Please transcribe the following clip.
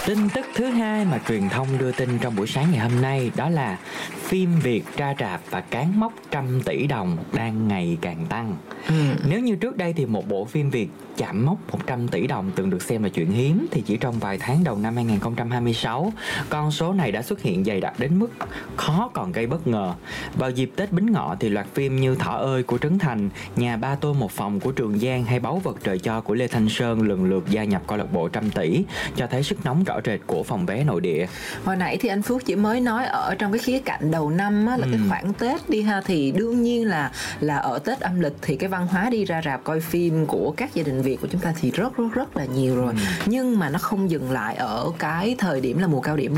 Tin tức thứ hai mà truyền thông đưa tin trong buổi sáng ngày hôm nay đó là phim Việt ra rạp và cán mốc 100 tỷ đồng đang ngày càng tăng. Nếu như trước đây thì một bộ phim Việt chạm mốc 100 tỷ đồng từng được xem là chuyện hiếm, thì chỉ trong vài tháng đầu năm 2026, con số này đã xuất hiện dày đặc đến mức khó còn gây bất ngờ. Vào dịp Tết Bính Ngọ thì loạt phim như Thỏ ơi của Trấn Thành, Nhà ba tôi một phòng của Trường Giang hay Báu vật trời cho của Lê Thanh Sơn lần lượt gia nhập câu lạc bộ 100 tỷ, cho thấy sức nóng rõ rệt của phòng vé nội địa. Hồi nãy thì anh Phước chỉ mới nói ở trong cái khía cạnh đầu năm á, là cái khoảng Tết đi ha, thì đương nhiên là ở Tết âm lịch thì cái văn hóa đi ra rạp coi phim của các gia đình Việt của chúng ta thì rất là nhiều rồi. Nhưng mà nó không dừng lại ở cái thời điểm là mùa cao điểm